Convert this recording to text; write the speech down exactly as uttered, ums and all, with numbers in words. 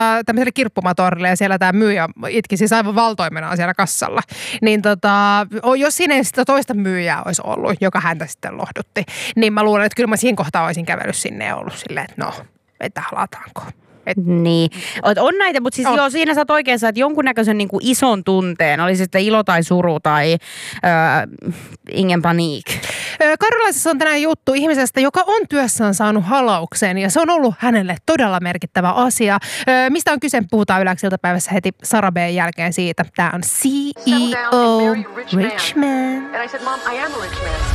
tämmöiselle kirppumatorille ja siellä tämä myyjä itki siis aivan valtoimenaan siellä kassalla. Niin tota, jos siinä ei sitä toista myyjää olisi ollut, joka häntä sitten lohdutti, niin mä luulen, että kyllä mä siinä kohtaa olisin kävellyt sinne ja ollut silleen, että no, että halataanko. Et, niin. On näitä, mutta siis on. Joo, siinä sä oot oikeassa, että jonkunnäköisen niin kuin ison tunteen, oli se sitten ilo tai suru tai äh, ingen paniik. Karjalaisessa on tänään juttu ihmisestä, joka on työssään saanut halauksen ja se on ollut hänelle todella merkittävä asia. Mistä on kyse? Puhutaan Yle-iltapäivässä heti Sara B:n jälkeen siitä. Tämä on C E O Rich Man.